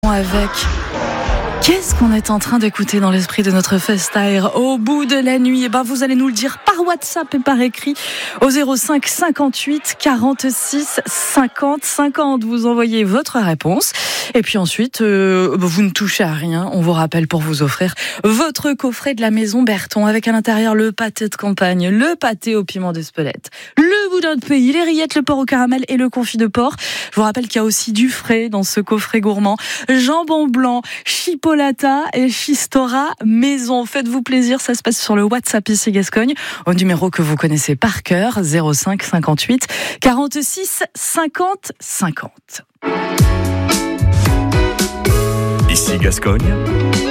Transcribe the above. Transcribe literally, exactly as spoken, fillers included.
Avec qu'est-ce qu'on est en train d'écouter dans l'esprit de notre Festaire au bout de la nuit? Eh ben, vous allez nous le dire par WhatsApp et par écrit au zéro cinq cinquante-huit quarante-six cinquante cinquante. Vous envoyez votre réponse et puis ensuite euh, vous ne touchez à rien. On vous rappelle pour vous offrir votre coffret de la maison Berton avec à l'intérieur le pâté de campagne, le pâté au piment d'Espelette, le boudin de pays, les rillettes, le porc au caramel et le confit de porc. Je vous rappelle qu'il y a aussi du frais dans ce coffret gourmand. Jambon blanc, chipolata et chistora maison. Faites-vous plaisir, ça se passe sur le WhatsApp ici Gascogne, au numéro que vous connaissez par cœur, zéro cinq cinquante-huit quarante-six cinquante cinquante. Ici Gascogne,